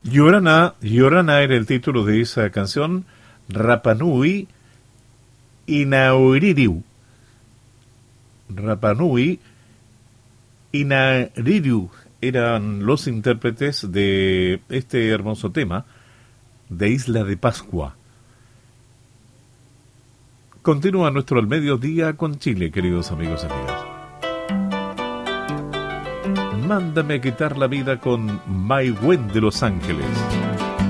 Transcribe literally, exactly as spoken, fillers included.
Yorana, Yorana era el título de esa canción. Rapanui Inauririu. Rapanui Inauririu eran los intérpretes de este hermoso tema de Isla de Pascua. Continúa nuestro Al Mediodía con Chile, queridos amigos y amigas. Mándame a quitar la vida con My Gwen de Los Ángeles.